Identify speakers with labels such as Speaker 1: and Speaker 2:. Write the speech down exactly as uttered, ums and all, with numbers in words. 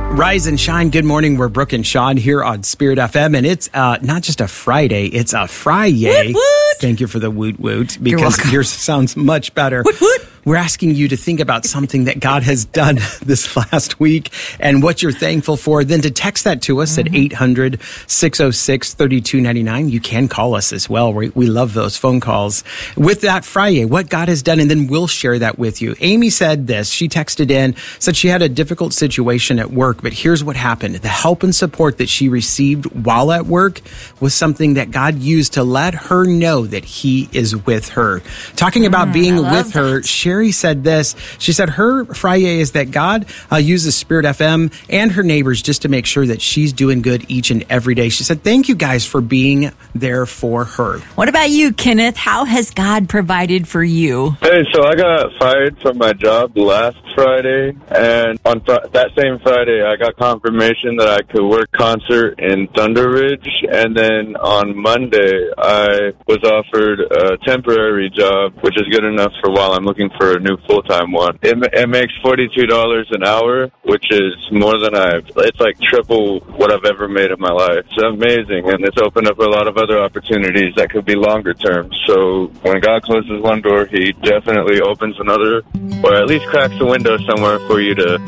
Speaker 1: Rise and shine. Good morning. We're Brooke and Sean here on Spirit F M, and it's uh, not just a Friday; it's a Friday.
Speaker 2: Woot, woot.
Speaker 1: Thank you for the woot woot because yours sounds much better.
Speaker 2: Woot, woot.
Speaker 1: We're asking you to think about something that God has done this last week and what you're thankful for. Then to text that to us mm-hmm. at eight hundred, six oh six, three two nine nine. You can call us as well. We, we love those phone calls. With that Friday, what God has done, and then we'll share that with you. Amy said this. She texted in, said she had a difficult situation at work, but here's what happened. The help and support that she received while at work was something that God used to let her know that He is with her. Talking about mm, being with her, that. Sherry said this. She said her Friday is that God uh, uses Spirit F M and her neighbors just to make sure that she's doing good each and every day. She said, thank you guys for being there for her.
Speaker 2: What about you, Kenneth? How has God provided for you?
Speaker 3: Hey, so I got fired from my job last Friday, and on fr- that same Friday, I got confirmation that I could work concert in Thunder Ridge, and then on Monday, I was offered a temporary job, which is good enough for while I'm looking for a new full-time one. It, it makes forty-two dollars an hour, which is more than I've, it's like triple what I've ever made in my life. It's amazing, and it's opened up a lot of other opportunities that could be longer term. So when God closes one door, He definitely opens another, or at least cracks a window somewhere for you to